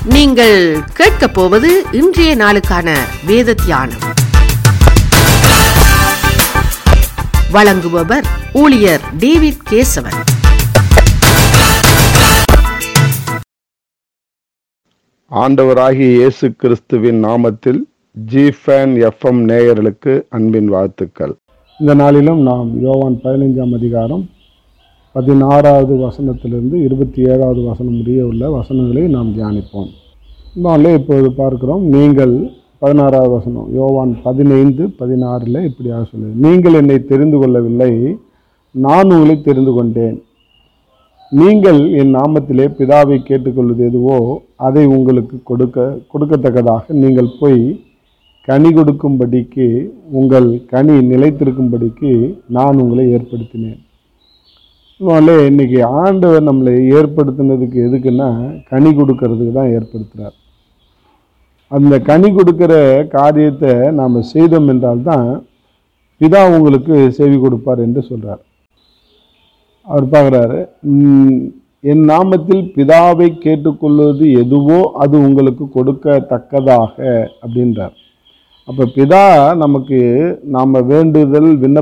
நீங்கள் கேட்கப் போவது இன்றைய நாளுக்கான வேத தியானம். வழங்குபவர் ஊழியர் டேவிட் கேசவன். ஆண்டவராகிய இயேசு கிறிஸ்துவின் நாமத்தில் ஜிஃபேன் FM நேயர்களுக்கு அன்பின் வாழ்த்துக்கள். இந்த நாளிலும் நாம் யோவான் 15ஆம் அதிகாரம் 16வது வசனத்திலிருந்து 27வது வசனம் முடிய உள்ள வசனங்களை நாம் தியானிப்போம். நாளே இப்போது பார்க்கிறோம். நீங்கள் 16வது வசனம் யோவான் 15:16 இப்படியாக சொல்லுது. நீங்கள் என்னை தெரிந்து கொள்ளவில்லை, நான் உங்களை தெரிந்து கொண்டேன். நீங்கள் என் நாமத்திலே பிதாவை கேட்டுக்கொள்வது எதுவோ அதை உங்களுக்கு கொடுக்கத்தக்கதாக நீங்கள் போய் கனி கொடுக்கும்படிக்கு, உங்கள் கனி நிலைத்திருக்கும்படிக்கு நான் உங்களை ஏற்படுத்தினேன். இன்னைக்கு ஆண்டவர் நம்மளை ஏற்படுத்தினதுக்கு எதுக்குன்னா கனி கொடுக்கறதுக்கு தான் ஏற்படுத்துகிறார். அந்த கனி கொடுக்கிற காரியத்தை நாம் செய்தோம் என்றால்தான் பிதா உங்களுக்கு செவி கொடுப்பார் என்று சொல்கிறார். அவர் பார்க்குறாரு, என் நாமத்தில் பிதாவை கேட்டுக்கொள்வது எதுவோ அது உங்களுக்கு கொடுக்கத்தக்கதாக அப்படின்றார். அப்போ பிதா நமக்கு நாம் வேண்டுதல்